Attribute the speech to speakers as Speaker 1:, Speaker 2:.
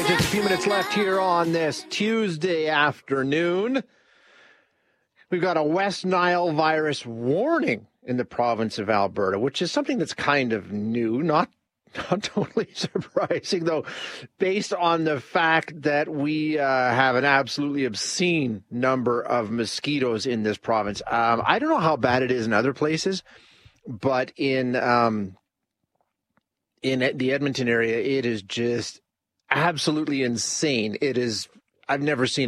Speaker 1: Just a few minutes left here on this Tuesday afternoon. We've got a West Nile virus warning in the province of Alberta, which is something that's kind of new, not totally surprising, though, based on the fact that we have an absolutely obscene number of mosquitoes in this province. I don't know how bad it is in other places, but in the Edmonton area, it is just absolutely insane. I've never seen